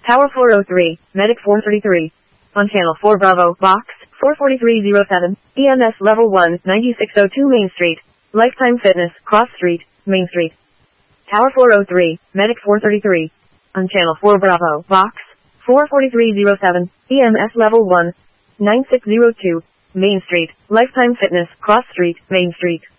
Tower 403, Medic 433. On Channel 4 Bravo, Box 44307, EMS Level 1, 9602 Main Street. Lifetime Fitness, Cross Street, Main Street. Tower 403, Medic 433. On Channel 4 Bravo, Box 44307, EMS Level 1, 9602, Main Street. Lifetime Fitness, Cross Street, Main Street.